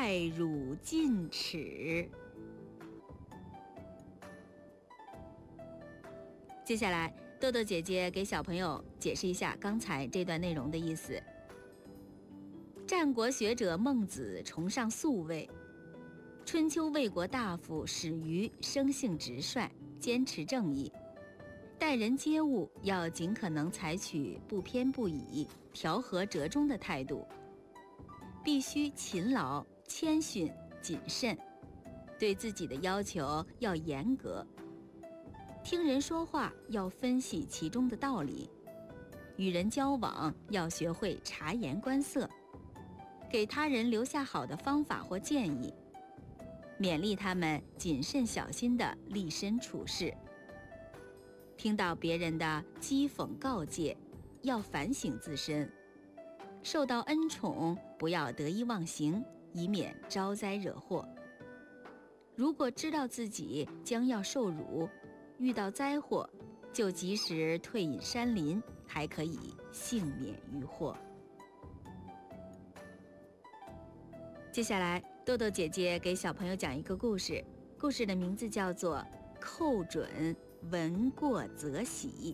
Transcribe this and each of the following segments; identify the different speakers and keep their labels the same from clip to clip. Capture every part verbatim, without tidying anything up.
Speaker 1: 爱汝近齿。接下来豆豆姐姐给小朋友解释一下刚才这段内容的意思。战国学者孟子崇尚素味，春秋魏国大夫史瑜生性直率，坚持正义，待人接物要尽可能采取不偏不倚、调和折中的态度，必须勤劳、谦逊、谨慎，对自己的要求要严格，听人说话要分析其中的道理，与人交往要学会察言观色，给他人留下好的方法或建议，勉励他们谨慎小心地立身处世。听到别人的讥讽告诫，要反省自身；受到恩宠，不要得意忘形，以免招灾惹祸。如果知道自己将要受辱，遇到灾祸，就及时退隐山林，还可以幸免于祸。接下来豆豆姐姐给小朋友讲一个故事，故事的名字叫做《寇准闻过则喜》。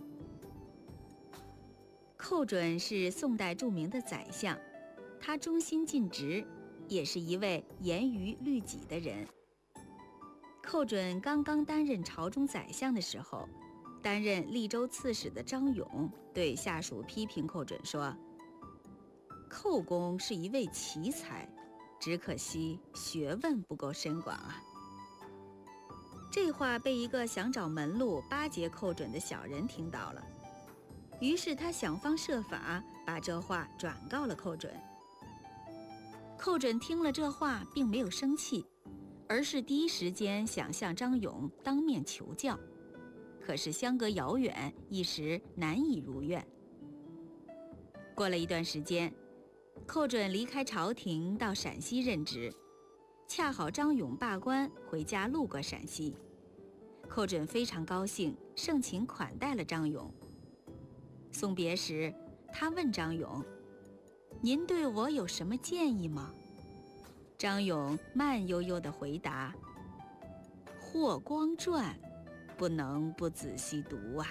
Speaker 1: 寇准是宋代著名的宰相，他忠心尽职，也是一位严于律己的人。寇准刚刚担任朝中宰相的时候，担任利州刺史的张勇对下属批评寇准说：“寇公是一位奇才，只可惜学问不够深广啊。”这话被一个想找门路巴结寇准的小人听到了，于是他想方设法把这话转告了寇准。寇准听了这话并没有生气，而是第一时间想向张勇当面求教，可是相隔遥远，一时难以如愿。过了一段时间，寇准离开朝廷到陕西任职，恰好张勇罢官回家路过陕西，寇准非常高兴，盛情款待了张勇。送别时，他问张勇：“您对我有什么建议吗？”张勇慢悠悠地回答：“《霍光传》不能不仔细读啊。”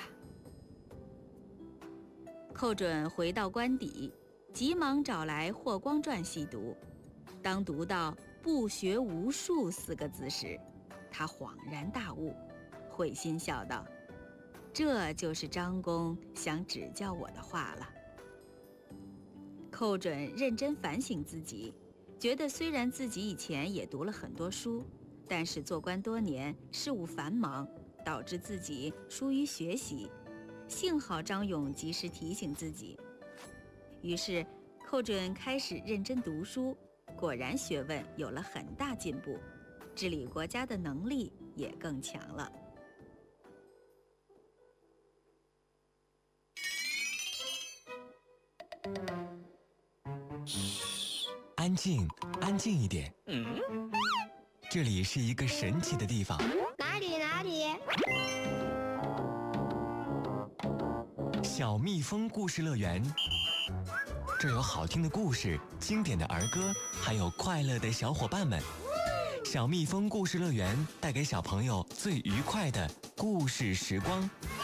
Speaker 1: 寇准回到官邸，急忙找来《霍光传》细读。当读到“不学无术”四个字时，他恍然大悟，会心笑道：“这就是张公想指教我的话了。”寇准认真反省自己，觉得虽然自己以前也读了很多书，但是做官多年，事务繁忙，导致自己疏于学习，幸好张勇及时提醒自己。于是寇准开始认真读书，果然学问有了很大进步，治理国家的能力也更强了。
Speaker 2: 嘘，安静，安静一点。嗯，这里是一个神奇的地方。
Speaker 3: 哪里哪里？
Speaker 2: 小蜜蜂故事乐园。这有好听的故事，经典的儿歌，还有快乐的小伙伴们。小蜜蜂故事乐园带给小朋友最愉快的故事时光。